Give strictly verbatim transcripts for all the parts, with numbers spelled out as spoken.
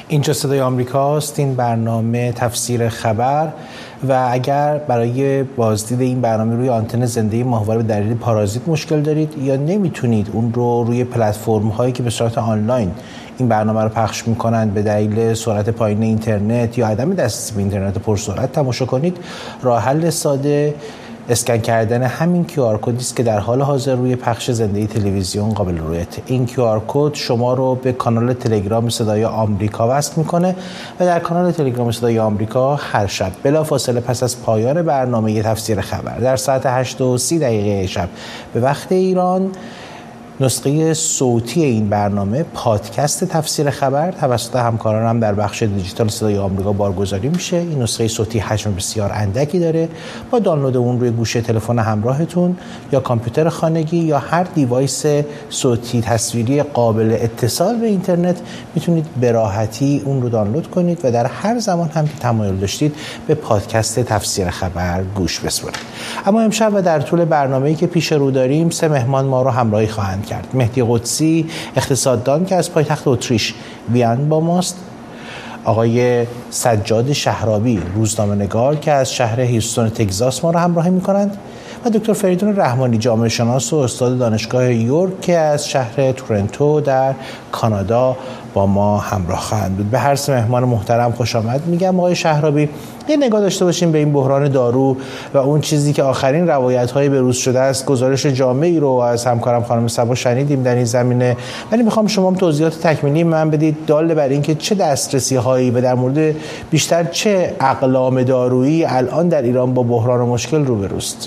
اینجا صدای آمریکاست. این برنامه تفسیر خبر و اگر برای بازدید این برنامه روی آنتن زنده ماهواره به دلیل پارازیت مشکل دارید یا نمیتونید اون رو روی پلتفرم هایی که به صورت آنلاین این برنامه رو پخش میکنند به دلیل سرعت پایین اینترنت یا عدم دسترسی به اینترنت پرسرعت تماشا کنید، راه حل ساده اسکن کردن همین کیو آر کدی است که در حال حاضر روی پخش زنده تلویزیون قابل رؤیت. این کیو آر کد شما رو به کانال تلگرام صدای آمریکا وصل میکنه و در کانال تلگرام صدای آمریکا هر شب بلافاصله پس از پایان برنامه تفسیر خبر در ساعت هشت و سی دقیقه شب به وقت ایران نسخه صوتی این برنامه پادکست تفسیر خبر توسط همکاران هم در بخش دیجیتال صدای آمریکا بارگذاری میشه. این نسخه صوتی حجم بسیار اندکی داره. با دانلود اون روی گوشه تلفن همراهتون یا کامپیوتر خانگی یا هر دیوایس صوتی تصویری قابل اتصال به اینترنت میتونید به راحتی اون رو دانلود کنید و در هر زمان هم که تمایل داشتید به پادکست تفسیر خبر گوش بسپارید. اما امشب و در طول برنامه‌ای که پیش رو داریم سه مهمان ما رو همراهی خواهند کرد. مهدی قدسی، اقتصاددان که از پایتخت اتریش وین با ماست، آقای سجاد شهرابی، روزنامه‌نگار که از شهر هیوستون تگزاس ما رو همراهی می‌کنند، و دکتر فریدون رحمانی، جامعه شناس و استاد دانشگاه یورک که از شهر تورنتو در کانادا با ما همراه خواهند بود. به هر سه مهمان محترم خوش آمد میگم. آقای شهرابی، یه نگاه داشته باشیم به این بحران دارو و اون چیزی که آخرین روایت‌های بروز شده است. گزارش جامعی رو از همکارم خانم صبا شنیدیم در این زمینه، ولی میخوام شما هم توضیحات تکمیلی من بدید دال بر اینکه چه دسترسی‌هایی و در مورد بیشتر چه اقلام دارویی الان در ایران با بحران و مشکل روبروست.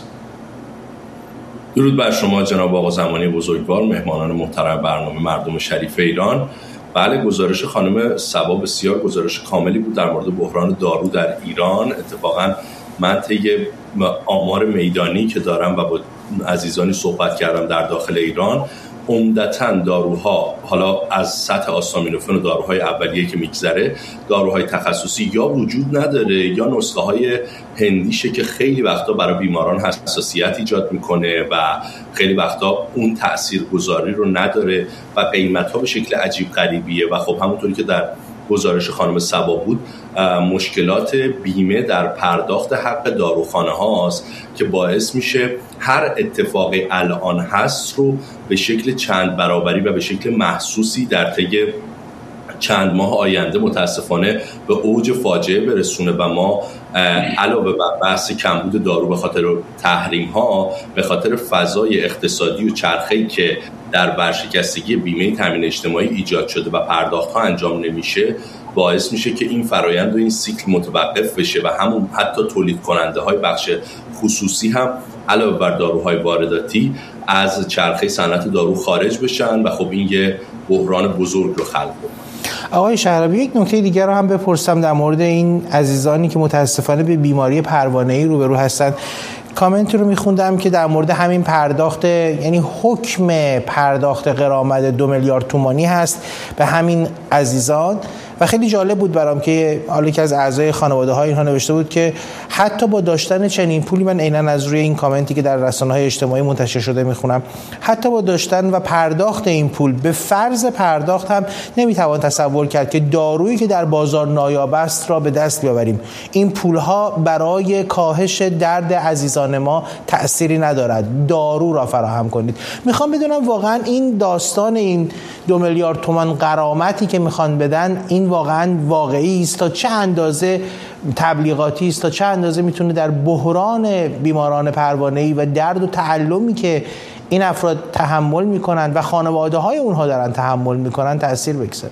درود بر شما جناب آقا زمانی بزرگوار، مهمانان محترم برنامه مردم شریف ایران. بله، گزارش خانم صبا بسیار گزارش کاملی بود در مورد بحران دارو در ایران. اتفاقا من طی آمار میدانی که دارم و با عزیزانی صحبت کردم در داخل ایران، عمدتاً داروها، حالا از سطح آستامینوفن و داروهای اولیه که میگذره، داروهای تخصصی یا وجود نداره یا نسخه های هندیشه که خیلی وقتا برای بیماران حساسیت ایجاد میکنه و خیلی وقتا اون تاثیرگذاری رو نداره و قیمت‌ها به شکل عجیب غریبیه. و خب همونطوری که در گزارش خانم صبا بود، مشکلات بیمه در پرداخت حق داروخانه هاست که باعث میشه هر اتفاقی الان هست رو به شکل چند برابری و به شکل محسوسی در طی چند ماه آینده متاسفانه به اوج فاجعه برسونه و ما علاوه بر بحث کمبود دارو به خاطر تحریم ها، به خاطر فضای اقتصادی و چرخه‌ای که در ورشکستگی بیمه تامین اجتماعی ایجاد شده و پرداخت ها انجام نمیشه، باعث میشه که این فرایند و این سیکل متوقف بشه و همون حتی تولید کننده های بخش خصوصی هم علاوه بر داروهای وارداتی از چرخه صنعت دارو خارج بشن و خب این یه بحران بزرگ رو خلق کنه. آقای شهرابی، یک نکته دیگر رو هم بپرسم در مورد این عزیزانی که متاسفانه به بیماری پروانه‌ای روبرو هستند. کامنتی رو میخوندم که در مورد همین پرداخت، یعنی حکم پرداخت غرامت دو میلیارد تومانی هست به همین عزیزان و خیلی جالب بود برام که حالا که از اعضای خانواده های اینها نوشته بود که حتی با داشتن چنین پولی، من عیناً از روی این کامنتی که در رسانه‌های اجتماعی منتشر شده میخونم، حتی با داشتن و پرداخت این پول به فرض پرداخت هم نمیتوان تصور کرد که دارویی که در بازار نایاب است را به دست بیاوریم. این پولها برای کاهش درد عزیزان ما تأثیری ندارد. دارو را فراهم کنید. میخوام بدونم واقعا این داستان این دو میلیارد تومان غرامتی که میخوان بدن، این واقعا واقعی است؟ تا چه اندازه تبلیغاتی است؟ تا چه اندازه میتونه در بحران بیماران پروانه‌ای و درد و تعلمی که این افراد تحمل میکنن و خانواده های اونها دارن تحمل میکنن تأثیر بگذاره؟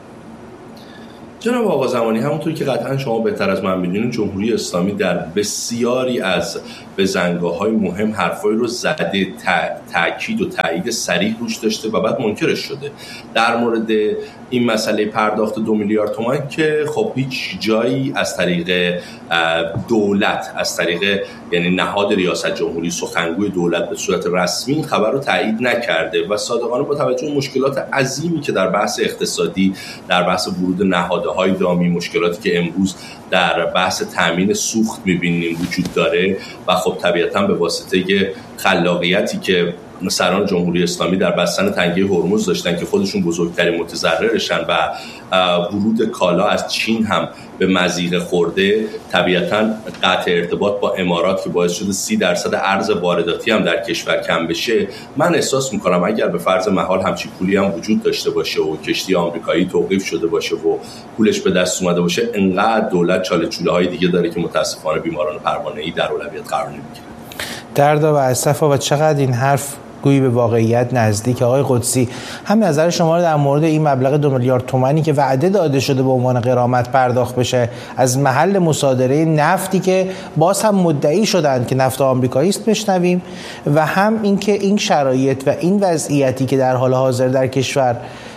جناب آقا زمانی، همونطور که قطعا شما بهتر از من میدونید، جمهوری اسلامی در بسیاری از بزنگاه‌های مهم حرفایی رو زده، تأکید و تایید صریح روش داشته و بعد منکرش شده. در مورد این مسئله پرداخت دو میلیارد تومان که خب هیچ جایی از طریق دولت، از طریق یعنی نهاد ریاست جمهوری، سخنگوی دولت به صورت رسمی این خبر رو تایید نکرده و صادقانه با توجه به مشکلات عظیمی که در بحث اقتصادی، در بحث ورود نهادهای دامی، مشکلاتی که امروز در بحث تامین سوخت می‌بینیم وجود داره و خب طبیعتاً به واسطه خلاقیتی که سران جمهوری اسلامی در بستن تنگه هرمز داشتن که خودشون بزرگترین متضررشن و ورود کالا از چین هم به مضیقه خورده، طبیعتاً قطع ارتباط با امارات که باعث شده سی درصد ارز وارداتی هم در کشور کم بشه، من احساس میکنم اگر به فرض محال همچین پولی هم وجود داشته باشه و کشتی آمریکایی توقیف شده باشه و پولش به دست اومده باشه، انقدر دولت چاله چوله های دیگه داره که متاسفانه بیماران پروانه‌ای در اولویت قرار نمیگیره. دردا و اسفا و چقدر این حرف گویی به واقعیت نزدیک. آقای قدسی، هم نظر شما رو در مورد این مبلغ دو میلیارد تومانی که وعده داده شده به عنوان غرامت پرداخت بشه از محل مصادره نفتی که باز هم مدعی شدند که نفت آمریکایی است بشنویم، و هم اینکه این شرایط و این وضعیتی که در حال حاضر در کشور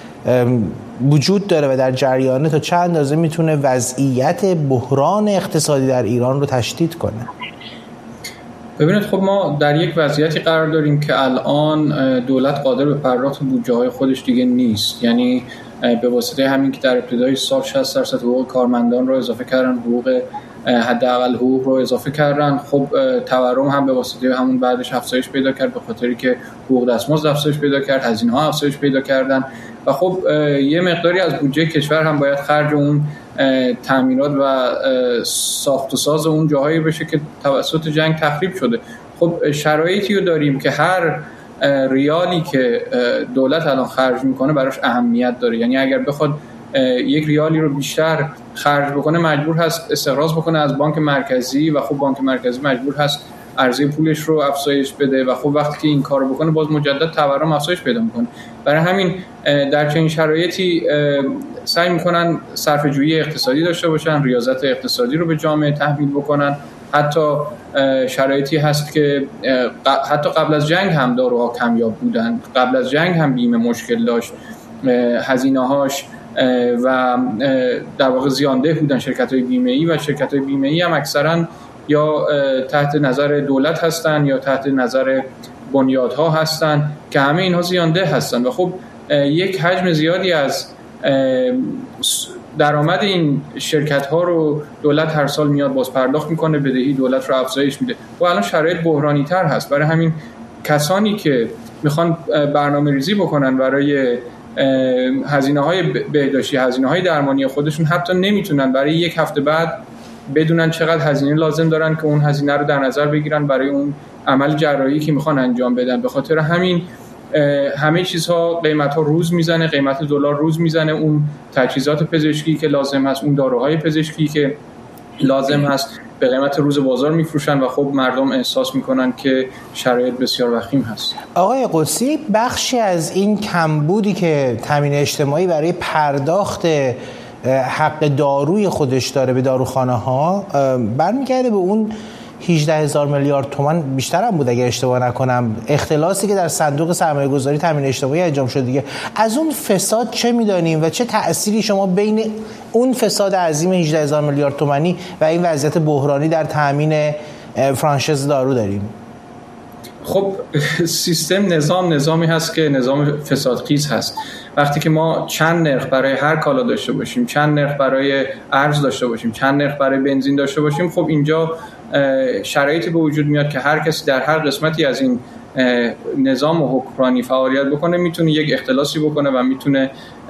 وجود داره و در جریانه تا چند اندازه میتونه وضعیت بحران اقتصادی در ایران رو تشدید کنه. ببینید، خب ما در یک وضعیتی قرار داریم که الان دولت قادر به پرداخت بودجه‌های خودش دیگه نیست. یعنی به واسطه همین که در ابتدای سال شصت درصد حقوق کارمندان رو اضافه کردن، حقوق حداقل حقوق رو اضافه کردن، خب تورم هم به واسطه همون بعدش افزایش پیدا کرد، به خاطری که حقوق دستمزد افزایش پیدا کرد، هزینه‌ها افزایش پیدا کردن و خب یه مقداری از بودجه کشور هم باید خرج اون تامینات و ساخت و ساز اون جاهایی بشه که توسط جنگ تخریب شده. خب شرایطی رو داریم که هر ریالی که دولت الان خرج میکنه براش اهمیت داره. یعنی اگر بخواد یک ریالی رو بیشتر خرج بکنه مجبور هست استقراض بکنه از بانک مرکزی و خب بانک مرکزی مجبور هست عرضه پولش رو افزایش بده و خب وقتی که این کارو بکنه باز مجدد تورم افزایش پیدا میکنه. برای همین در چنین شرایطی سعی میکنن صرفه‌جویی اقتصادی داشته باشن، ریاضت اقتصادی رو به جامعه تحمیل بکنن. حتی شرایطی هست که حتی قبل از جنگ هم داروها کمیاب بودن، قبل از جنگ هم بیمه مشکل داشت، هزینه‌هاش و در واقع زیانده بودن شرکت‌های بیمه‌ای و شرکت‌های بیمه‌ای هم اکثراً یا تحت نظر دولت هستن یا تحت نظر بنیادها هستن که همه اینها زیانده هستن و خب یک حجم زیادی از درآمد این شرکت‌ها رو دولت هر سال میاد باز پرداخت میکنه، بدهی دولت رو افزایش میده و الان شرایط بحرانی تر هست. برای همین کسانی که میخوان برنامه ریزی بکنن برای هزینه‌های بهداشتی، هزینه‌های درمانی خودشون، حتی نمیتونن برای یک هفته بعد بدونن چقدر هزینه لازم دارن که اون هزینه رو در نظر بگیرن برای اون عمل جراحی که میخوان انجام بدن. به خاطر همین همه چیزها قیمت‌ها روز میزنه، قیمت دلار روز میزنه، اون تجهیزات پزشکی که لازم هست، اون داروهای پزشکی که لازم هست به قیمت روز بازار میفروشن و خب مردم احساس میکنن که شرایط بسیار وخیم هست. آقای قدسی، بخشی از این کمبودی که تامین اجتماعی برای پرداخت حق داروی خودش داره به داروخانه ها برمیگرده به اون هجده هزار میلیارد تومان، بیشتر هم بود اگر اشتباه نکنم، اختلاسی که در صندوق سرمایه گذاری تامین اجتماعی انجام شد دیگه. از اون فساد چه میدانیم و چه تأثیری شما بین اون فساد عظیم هجده هزار میلیارد تومانی و این وضعیت بحرانی در تامین فرانچایز دارو داریم؟ خب سیستم نظام نظامی هست که نظام فسادخیز هست. وقتی که ما چند نرخ برای هر کالا داشته باشیم، چند نرخ برای ارز داشته باشیم، چند نرخ برای بنزین داشته باشیم، خب اینجا شرایطی به وجود میاد که هر کسی در هر قسمتی از این نظام و حکمرانی فعالیت بکنه میتونه یک اختلاسی بکنه و میتونه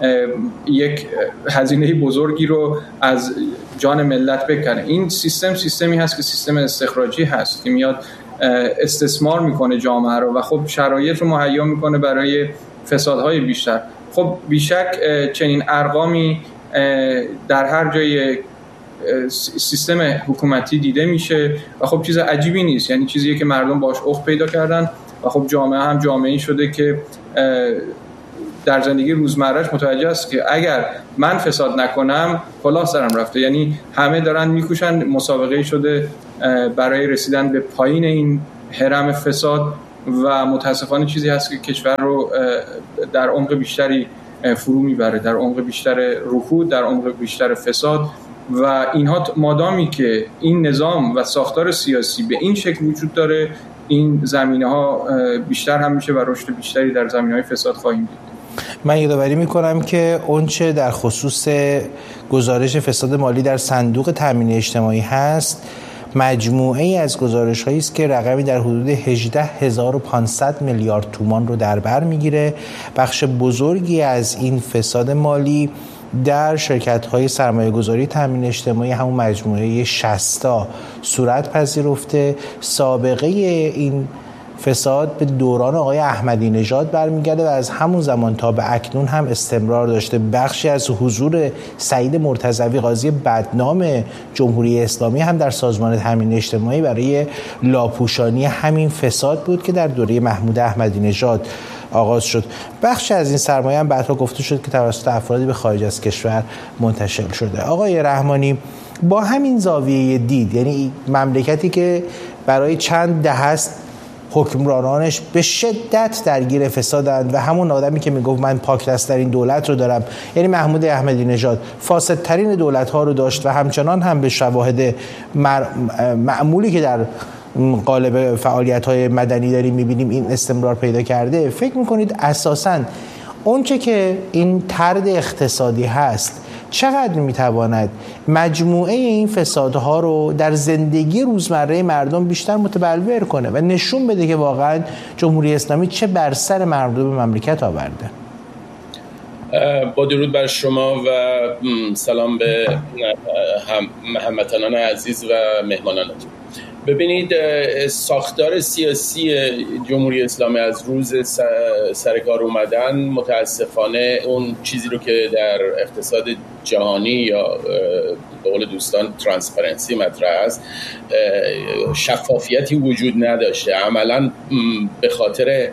یک هزینه بزرگی رو از جان ملت بکنه. این سیستم سیستمی هست که سیستم استخراجی هست که میاد استثمار میکنه جامعه رو و خب شرایط رو مهیا میکنه برای فسادهای بیشتر. خب بیشک چنین ارقامی در هر جای سیستم حکومتی دیده میشه و خب چیز عجیبی نیست، یعنی چیزیه که مردم باش افت پیدا کردن و خب جامعه هم جامعه‌ای شده که در زندگی روزمرهش متوجه است که اگر من فساد نکنم کلاه سرم رفته. یعنی همه دارن میکوشن، مسابقه شده برای رسیدن به پایین این هرم فساد و متاسفانه چیزی هست که کشور رو در عمق بیشتری فرو میبره، در عمق بیشتر رکود، در عمق بیشتر فساد و اینها مادامی که این نظام و ساختار سیاسی به این شکل وجود داره، این زمینه‌ها بیشتر هم میشه و رشد بیشتری در زمینه‌های فساد خواهیم دید. من یادآوری میکنم که اونچه در خصوص گزارش فساد مالی در صندوق تامین اجتماعی هست مجموعه ای از گزارش‌هایی است که رقمی در حدود هجده هزار و پانصد میلیارد تومان رو در بر میگیره. بخش بزرگی از این فساد مالی در شرکت‌های سرمایه‌گذاری تامین اجتماعی همون مجموعه شصتا صورت پذیرفته. سابقه این فساد به دوران آقای احمدی نژاد برمیگرده و از همون زمان تا به اکنون هم استمرار داشته. بخشی از حضور سعید مرتضوی قاضی بدنام جمهوری اسلامی هم در سازمان تامین اجتماعی برای لاپوشانی همین فساد بود که در دوره محمود احمدی نژاد آغاز شد. بخشی از این سرمایه هم بعدها گفته شد که توسط افرادی به خارج از کشور منتشر شده. آقای رحمانی، با همین زاویه دید، یعنی مملکتی که برای چند دهه است حکمرانانش به شدت درگیر فسادند و همون آدمی که میگفت من پاکدست‌ترین دولت رو دارم، یعنی محمود احمدی نژاد، فاسدترین دولت‌ها رو داشت و همچنان هم به شواهد معمولی که در قالب فعالیت‌های مدنی داریم می‌بینیم این استمرار پیدا کرده. فکر می‌کنید اساساً اونچه که این طرد اقتصادی هست چقدر میتواند مجموعه این فسادها رو در زندگی روزمره مردم بیشتر متبلور کنه و نشون بده که واقعا جمهوری اسلامی چه بر سر مردم مملکت آورده؟ با درود بر شما و سلام به هموطنان عزیز و مهمانانتون. ببینید، ساختار سیاسی جمهوری اسلامی از روز سرکار اومدن متاسفانه اون چیزی رو که در اقتصاد جهانی یا به قول دوستان ترانسپرنسی مطرح است، شفافیتی وجود نداشته. عملاً به خاطر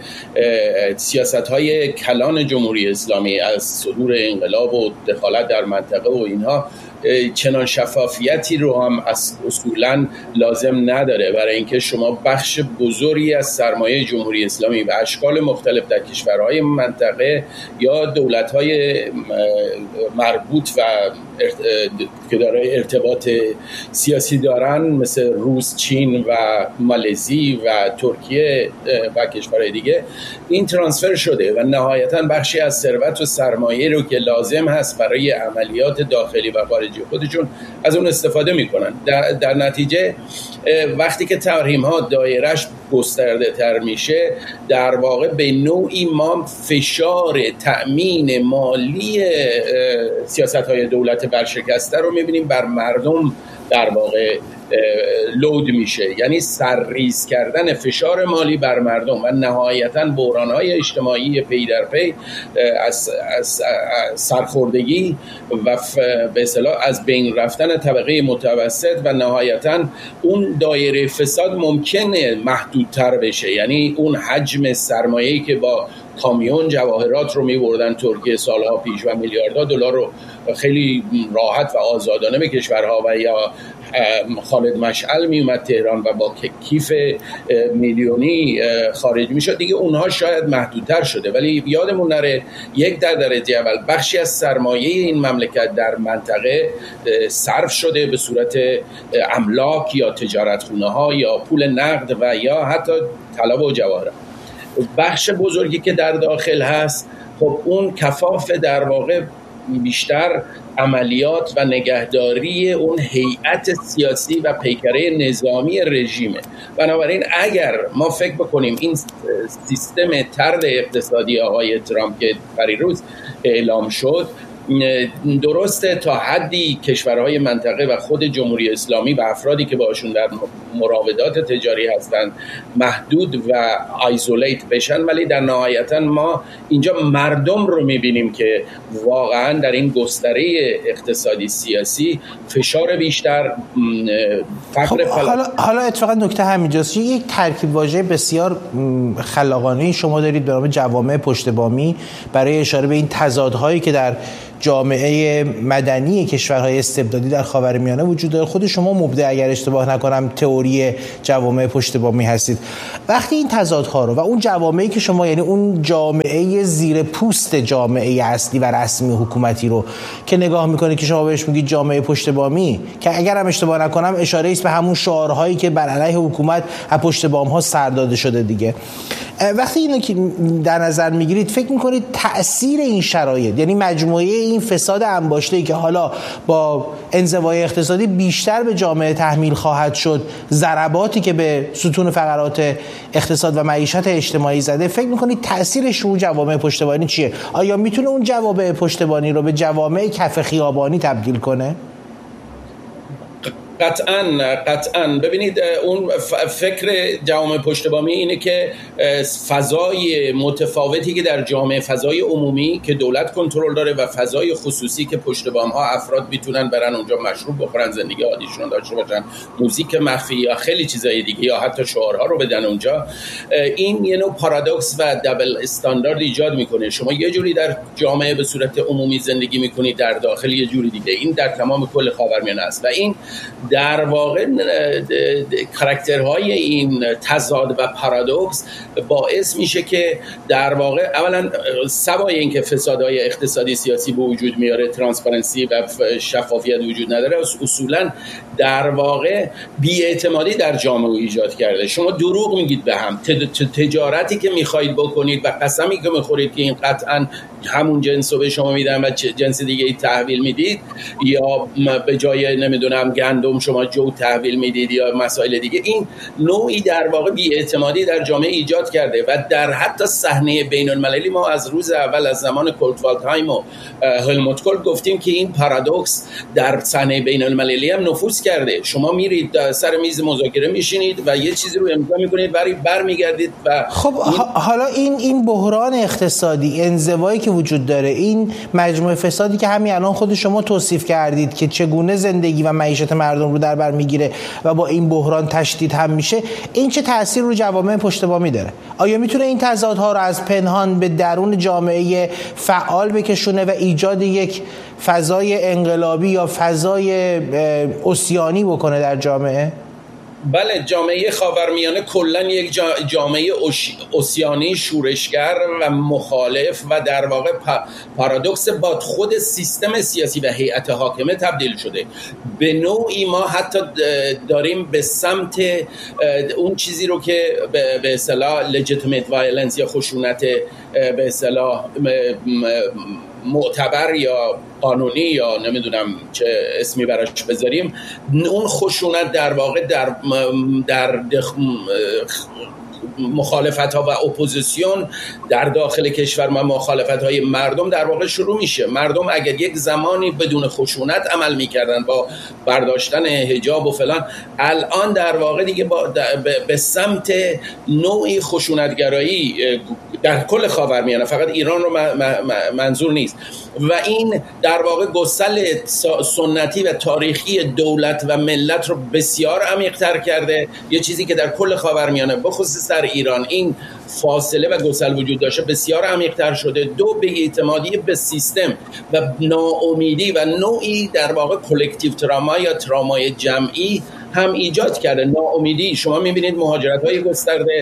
سیاست‌های کلان جمهوری اسلامی از صدور انقلاب و دخالت در منطقه و اینها چنان شفافیتی رو هم اصولاً لازم نداره، برای اینکه شما بخش بزرگی از سرمایه جمهوری اسلامی و اشکال مختلف در کشورهای منطقه یا دولت‌های مربوط و که دارای ارتباط سیاسی دارن مثل روس، چین و مالزی و ترکیه و کشورهای دیگه، این ترانسفر شده و نهایتاً بخشی از ثروت و سرمایه رو که لازم هست برای عملیات داخلی و خارجی خودشون از اون استفاده میکنن. در, در نتیجه وقتی که تحریم ها دایرش گسترده تر میشه، در واقع به نوعی ما فشار تأمین مالی سیاست های دولت برشکسته رو میبینیم بر مردم در واقع لود میشه، یعنی سرریز کردن فشار مالی بر مردم و نهایتاً بحران‌های اجتماعی پی در پی از, از سرخوردگی و به اصطلاح از بین رفتن طبقه متوسط و نهایتاً اون دایره فساد ممکنه محدودتر بشه. یعنی اون حجم سرمایه‌ای که با کامیون جواهرات رو می‌بردن ترکیه سالها پیش و میلیاردها دلار رو خیلی راحت و آزادانه به کشورها و یا خالد مشعل می اومد تهران و با کیف میلیونی خارج می شد، دیگه اونها شاید محدودتر شده. ولی یادمون نره یک در درجه اول بخشی از سرمایه این مملکت در منطقه صرف شده به صورت املاک یا تجارت خونه ها یا پول نقد و یا حتی طلا و جواهرات. بخش بزرگی که در داخل هست، خب اون کفاف در واقع بیشتر عملیات و نگهداری اون هیئت سیاسی و پیکره نظامی رژیمه. بنابراین اگر ما فکر بکنیم این سیستم طرد اقتصادی آقای ترامپ که پریروز اعلام شد درسته تا حدی کشورهای منطقه و خود جمهوری اسلامی و افرادی که باشون در مراودات تجاری هستند محدود و آیزولیت بشن، ولی در نهایتا ما اینجا مردم رو میبینیم که واقعا در این گستره اقتصادی سیاسی فشار بیشتر فقر خب حالا حالا اتفاقا نکته همینجاست. یک ترکیب واژه بسیار خلاقانه شما دارید به نام جوامع پشت بامی برای اشاره به این تضادهایی که در جامعه مدنی کشورهای استبدادی در خاورمیانه وجود داره. خود شما مبدع اگر اشتباه نکنم تئوری جوامع پشت بامی هستید. وقتی این تضادها رو و اون جوامعی که شما، یعنی اون جامعه زیر پوست جامعه اصلی و رسمی حکومتی رو که نگاه میکنید که شما بهش میگید جامعه پشت بامی، که اگر هم اشتباه نکنم اشاره است به همون شعارهایی که بر علیه حکومت از پشت بام ها سر داده شده دیگه، وقتی اینو که در نظر میگیرید فکر میکنید تأثیر این شرایط، یعنی مجموعه این فساد انباشته‌ای که حالا با انزوای اقتصادی بیشتر به جامعه تحمیل خواهد شد، ضرباتی که به ستون فقرات اقتصاد و معیشت اجتماعی زده، فکر می‌کنید تأثیرش رو جوامع پشتیبانی چیه؟ آیا میتونه اون جوامع پشتیبانی رو به جوامع کف خیابانی تبدیل کنه؟ قطعاً قطعاً ببینید، اون فکر جوامع پشتیبانی اینه که فضای متفاوتی که در جامعه، فضای عمومی که دولت کنترل داره و فضای خصوصی که پشتیبان ها افراد میتونن برن اونجا مشروب بخورن، زندگی عادیشون داشته باشن، موزیک مخفی یا خیلی چیزای دیگه یا حتی شعارها رو بدن اونجا، این یه نوع پارادوکس و دبل استاندارد ایجاد میکنه. شما یه جوری در جامعه به صورت عمومی زندگی میکنید، در داخل یه جوری دیگه. این در تمام کل خاورمیانه است و این در واقع کاراکترهای این تضاد و پارادوکس باعث میشه که در واقع اولا سوای اینکه فسادهای اقتصادی سیاسی به وجود میاره، ترانسپرنسی و شفافیت وجود نداره، اصولا در واقع بی‌اعتمادی در جامعه ایجاد کرده. شما دروغ میگید به هم، تجارتی که میخواید بکنید و قسمی که میخورید که این قطعا همون جنس رو به شما میدن و جنس دیگه ای تحویل میدید، یا به جای نمیدونم گندم شما جو تحویل میدید یا مسائل دیگه، این نوعی در واقع بی‌اعتمادی در جامعه ایجاد کرده و در حتی صحنه بین المللی ما از روز اول از زمان کولت والدهایم و هلموت کول گفتیم که این پارادوکس در صحنه بین المللی هم نفوذ کرده. شما میرید سر میز مذاکره میشینید و یه چیزی رو امضا میکنید، برای برمیگردید و خب حالا این این بحران اقتصادی، انزوایی که وجود داره، این مجموعه فسادی که همین الان خود شما توصیف کردید که چگونه زندگی و معیشت مردم رو در بر میگیره و با این بحران تشدید هم میشه، این چه تأثیر رو جوامع پشتیبانی داره؟ آیا میتونه این تضادها رو از پنهان به درون جامعه فعال بکشونه و ایجاد یک فضای انقلابی یا فضای عصیانی بکنه در جامعه؟ بله، جامعه خاورمیانه کلاً یک جامعه عصیانی، شورشگر و مخالف و در واقع پارادوکس با خود سیستم سیاسی و هیئت حاکمه تبدیل شده. به نوعی ما حتی داریم به سمت اون چیزی رو که به اصطلاح legitimate violence یا خشونت به اصطلاح معتبر یا قانونی یا نمیدونم چه اسمی براش بذاریم، اون خشونت در واقع در در مخالفت ها و اپوزیسیون در داخل کشور و مخالفت های مردم در واقع شروع میشه. مردم اگر یک زمانی بدون خشونت عمل میکردن با برداشتن حجاب و فلان، الان در واقع دیگه با به سمت نوعی خشونتگرایی در کل خاورمیانه، فقط ایران رو منظور نیست، و این در واقع گسل سنتی و تاریخی دولت و ملت رو بسیار عمیق‌تر کرده. یه چیزی که در کل خاورمیانه بخصوص در ایران این فاصله و گسل وجود داشته بسیار عمیق‌تر شده. دو، به اعتمادی به سیستم و ناامیدی و نوعی در واقع کلکتیو تراما یا ترامای جمعی هم ایجاد کرده. ناامیدی، شما می‌بینید مهاجرت‌های گسترده،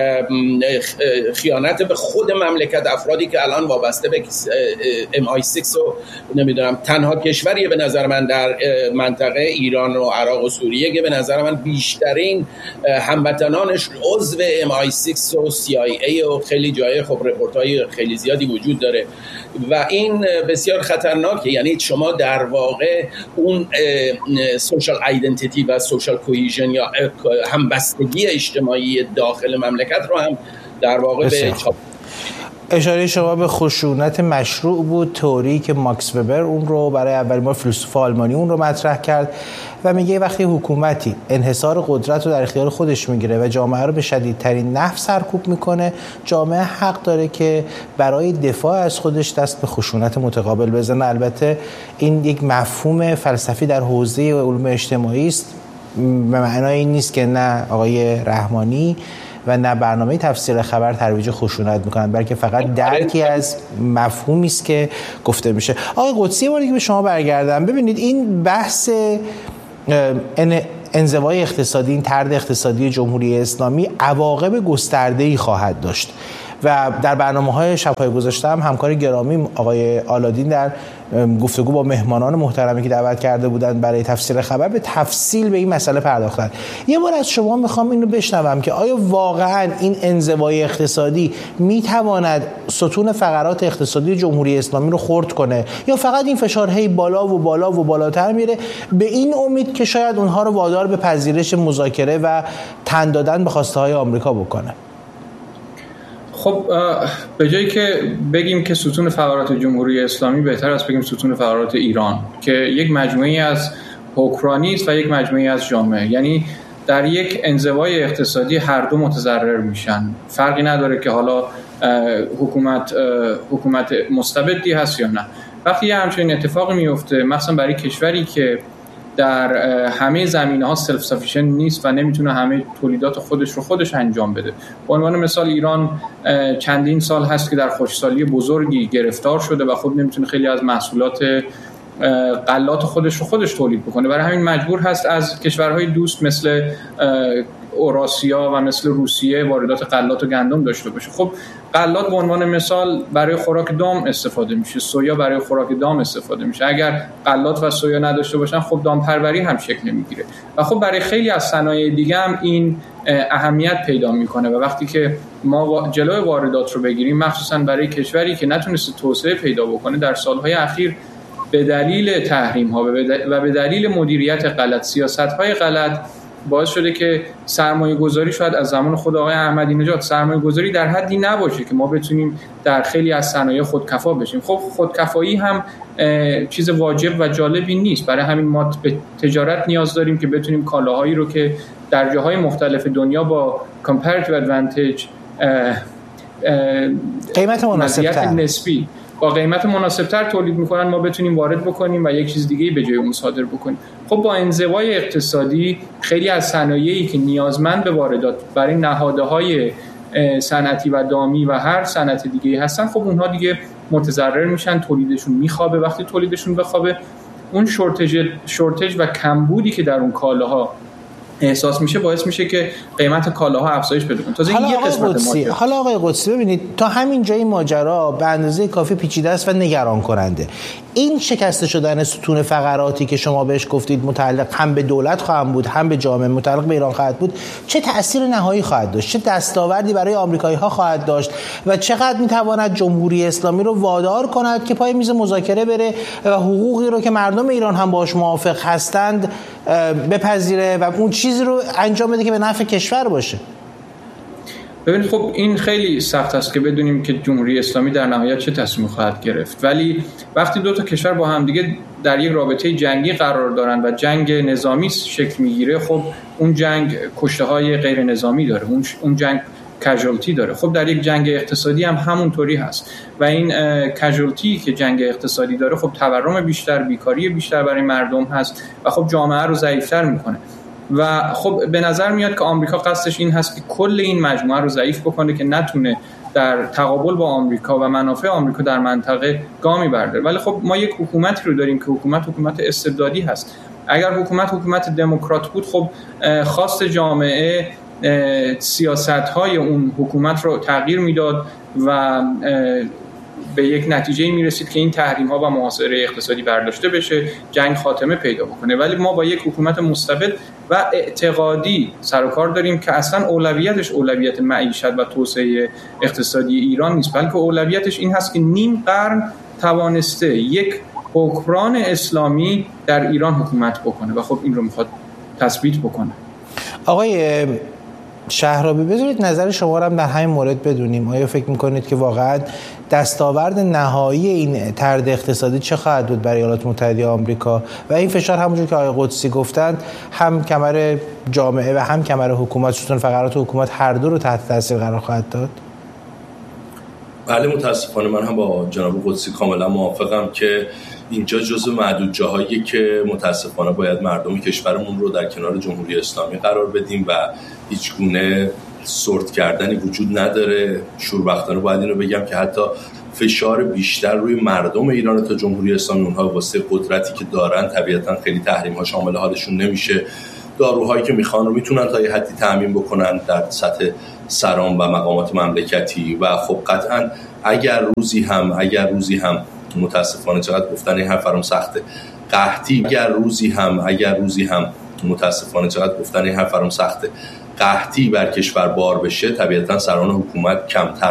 خیانت به خود مملکت، افرادی که الان وابسته به ام آی سیکس و نمیدونم، تنها کشوریه به نظر من در منطقه ایران و عراق و سوریه که به نظر من بیشترین هموطنانش عضو ام آی سیکس و سی آی ای و خیلی جای خب رپورت‌های خیلی زیادی وجود داره و این بسیار خطرناکه. یعنی شما در واقع اون سوشال آیدنتیتی و سوشال کوهیژن یا همبستگی اجتماعی داخل مملکت رو هم در واقع به چاپ. اشاره شما به خشونت مشروع بود، تئوری که ماکس وبر اون رو برای اولین بار فیلسوف آلمانی اون رو مطرح کرد و میگه وقتی حکومتی انحصار قدرت رو در اختیار خودش میگیره و جامعه رو به شدیدترین نفع سرکوب میکنه، جامعه حق داره که برای دفاع از خودش دست به خشونت متقابل بزنه. البته این یک مفهوم فلسفی در حوزه علوم اجتماعی است، به معنای این نیست که نه آقای رحمانی و نه برنامه تفسیر خبر ترویج خشونت میکنن، بلکه فقط درکی از مفهومی است که گفته میشه. آقای قدسی، یه بار دیگه به شما برگردم. ببینید این بحث انزوای اقتصادی، این طرد اقتصادی جمهوری اسلامی عواقب گسترده‌ای خواهد داشت و در برنامه‌های شب‌های گذشته هم همکار گرامی آقای آلادین در گفتگو با مهمانان محترمی که دعوت کرده بودند برای تفسیر خبر به تفصیل به این مسئله پرداختن. یه بار از شما میخوام اینو بشنوم که آیا واقعا این انزوای اقتصادی میتواند ستون فقرات اقتصادی جمهوری اسلامی رو خرد کنه یا فقط این فشار هی بالا و بالا و بالاتر میره به این امید که شاید اونها رو وادار به پذیرش مذاکره و تن دادن به خواسته های آمریکا بکنه؟ خب به جایی که بگیم که ستون فقرات جمهوری اسلامی، بهتر است بگیم ستون فقرات ایران که یک مجموعی از حکمرانی است و یک مجموعی از جامعه. یعنی در یک انزوای اقتصادی هر دو متضرر میشن. فرقی نداره که حالا حکومت حکومت مستبدی هست یا نه. وقتی یه همچین اتفاقی میفته، مثلا برای کشوری که در همه زمینه‌ها سلف سافیشنت نیست و نمیتونه همه تولیدات خودش رو خودش انجام بده. به عنوان مثال ایران چندین سال هست که در خشکسالی بزرگی گرفتار شده و خود نمیتونه خیلی از محصولات غلات خودش رو خودش تولید بکنه. برای همین مجبور هست از کشورهای دوست مثل اوراسیا و مثل روسیه واردات غلات و گندم داشته باشه. خب غلات به عنوان مثال برای خوراک دام استفاده میشه، سویا برای خوراک دام استفاده میشه. اگر غلات و سویا نداشته باشن خب دام پروری هم شکل نمیگیره و خب برای خیلی از صنایع دیگه هم این اهمیت پیدا میکنه و وقتی که ما جلوی واردات رو بگیریم، مخصوصا برای کشوری که نتونسته توسعه پیدا بکنه در سالهای اخیر به دلیل تحریم ها و به دلیل مدیریت غلط، سیاست های غلط، باعث شده که سرمایه گذاری شاید از زمان خود آقای احمدی نژاد سرمایه گذاری در حدی نباشه که ما بتونیم در خیلی از صنایع خودکفا بشیم. خب خودکفایی هم چیز واجب و جالبی نیست. برای همین ما به تجارت نیاز داریم که بتونیم کالاهایی رو که در جاهای مختلف دنیا با comparative advantage قیمت مناسب‌تر نسبی با قیمت مناسبتر تولید میکنن ما بتونیم وارد بکنیم و یک چیز دیگه به جای اون صادر بکنیم. خب با انزوای اقتصادی خیلی از صنایعی که نیازمند به واردات برای نهادهای صنعتی و دامی و هر صنعت دیگه هستن، خب اونها دیگه متضرر میشن، تولیدشون میخوابه. وقتی تولیدشون بخوابه، اون شورتج شورتج و کمبودی که در اون کالاها احساس میشه باعث میشه که قیمت کالاها افزایش پیدا کنه. تازه یه قسمت ماجرا. حالا آقای قدسی ببینید تا همین جای ماجرا به اندازه کافی پیچیده است و نگران کننده. این شکسته شدن ستون فقراتی که شما بهش گفتید متعلق هم به دولت خواهد بود هم به جامعه، متعلق به ایران خواهد بود، چه تأثیر نهایی خواهد داشت؟ چه دستاوردی برای آمریکایی‌ها خواهد داشت و چقدر میتواند جمهوری اسلامی رو وادار کند که پای میز مذاکره بره و حقوقی رو که مردم ایران هم باهاش موافق هستند بپذیره و اون چیزی رو انجام بده که به نفع کشور باشه؟ ببینید خب این خیلی سخت است که بدونیم که جمهوری اسلامی در نهایت چه تصمیمی خواهد گرفت، ولی وقتی دو تا کشور با هم دیگه در یک رابطه جنگی قرار دارن و جنگ نظامی شکل میگیره، خب اون جنگ کشته‌های غیر نظامی داره، اون اون جنگ کژوالتی داره. خب در یک جنگ اقتصادی هم همونطوری هست و این کژوالتی که جنگ اقتصادی داره خب تورم بیشتر، بیکاری بیشتر برای مردم هست و خب جامعه رو ضعیف‌تر میکنه و خب به نظر میاد که آمریکا قصدش این هست که کل این مجموعه رو ضعیف بکنه که نتونه در تقابل با آمریکا و منافع آمریکا در منطقه گامی برداره. ولی خب ما یک حکومتی رو داریم که حکومت حکومت استبدادی هست. اگر حکومت حکومت دموکرات بود، خب خواست جامعه سیاست‌های اون حکومت رو تغییر میداد و به یک نتیجه میرسید که این تحریم‌ها و محاصره اقتصادی برداشته بشه، جنگ خاتمه پیدا بکنه. ولی ما با یک حکومت مستبد و اعتقادی سر و کار داریم که اصلا اولویتش اولویت معیشت و توسعه اقتصادی ایران نیست، بلکه اولویتش این هست که نیم قرن توانسته یک حکمران اسلامی در ایران حکومت بکنه و خب این رو میخواد تثبیت بکنه. آقای شهرابی بذارید نظر شما رو هم در همین مورد بدونیم. آیا فکر میکنید که واقعا دستاورد نهایی این طرد اقتصادی چه خواهد بود برای ایالات متحده آمریکا و این فشار همونجور که آقای قدسی گفتند هم کمر جامعه و هم کمر حکومت، ستون فقرات حکومت هر دو رو تحت تاثیر قرار خواهد داد؟ بله متاسفانه من هم با جناب قدسی کاملا موافقم که اینجا جزو معدود جاهایی که متاسفانه باید مردم کشورمون رو در کنار جمهوری اسلامی قرار بدیم و هیچ گونه سورت کردنی وجود نداره. شوربختانه باید اینو بگم که حتی فشار بیشتر روی مردم ایران تا جمهوری اسلامی، اونها واسه قدرتی که دارن طبیعتا خیلی تحریم ها شامل حالشون نمیشه. داروهایی که میخوان رو میتونن تا یه حدی تامین بکنن در سطح سران و مقامات مملکتی و خب قطعا اگر روزی هم اگر روزی هم متاسفانه چقدر گفتن این حرف برام سخته، قحطی اگر روزی هم اگر روزی هم متاسفانه چقدر گفتن این حرف برام سخته قحطی بر کشور بار بشه، طبیعتا سران حکومت کمتر